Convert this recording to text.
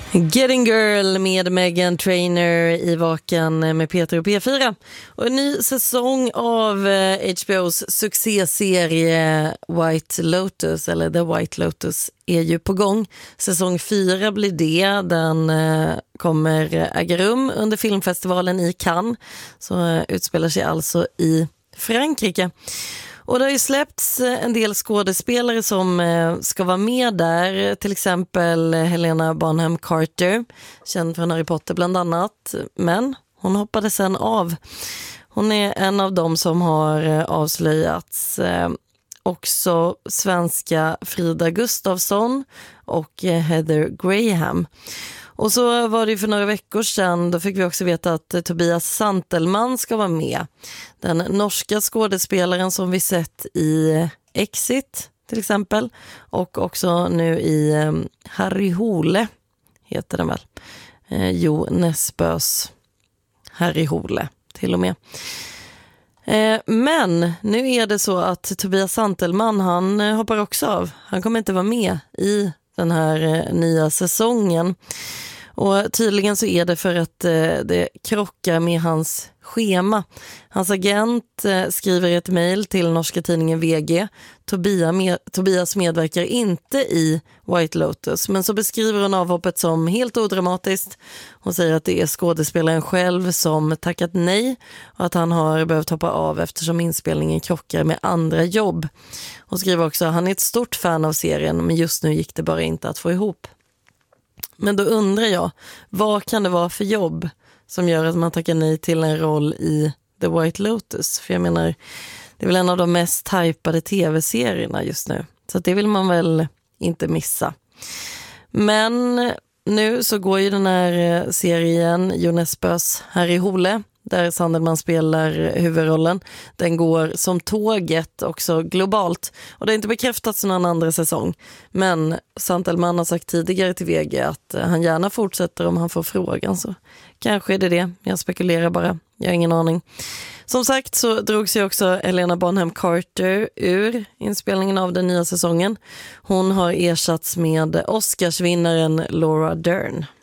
Getting Girl med Meghan Trainor i Vaken med Peter och P4. Och en ny säsong av HBOs succéserie White Lotus, eller The White Lotus, är ju på gång. Säsong 4 blir det. Den kommer äga rum under filmfestivalen i Cannes. Så utspelar sig alltså i Frankrike. Och det har ju släppts en del skådespelare som ska vara med där. Till exempel Helena Bonham Carter, känd från Harry Potter bland annat. Men hon hoppade sen av. Hon är en av dem som har avslöjats. Också svenska Frida Gustafsson och Heather Graham. Och så var det för några veckor sedan, då fick vi också veta att Tobias Santelman ska vara med. Den norska skådespelaren som vi sett i Exit till exempel. Och också nu i Harry Hole heter den väl. Jo Nesbøs Harry Hole till och med. Men nu är det så att Tobias Santelman, han hoppar också av. Han kommer inte vara med i den här nya säsongen. Och tydligen så är det för att det krockar med hans schema. Hans agent skriver ett mejl till norska tidningen VG. Tobias medverkar inte i White Lotus. Men så beskriver hon avhoppet som helt odramatiskt. Hon säger att det är skådespelaren själv som tackat nej. Och att han har behövt hoppa av eftersom inspelningen krockar med andra jobb. Hon skriver också att han är ett stort fan av serien. Men just nu gick det bara inte att få ihop. Men då undrar jag, vad kan det vara för jobb som gör att man tackar nej till en roll i The White Lotus? För jag menar, det är väl en av de mest hypade tv-serierna just nu. Så det vill man väl inte missa. Men nu så går ju den här serien, Jo Nesbøs Harry Hole, där Sandelman spelar huvudrollen. Den går som tåget också globalt. Och det är inte bekräftats någon andra säsong. Men Sandelman har sagt tidigare till VG att han gärna fortsätter om han får frågan. Så kanske är det. Jag spekulerar bara. Jag har ingen aning. Som sagt så drog sig också Helena Bonham Carter ur inspelningen av den nya säsongen. Hon har ersatts med Oscarsvinnaren Laura Dern.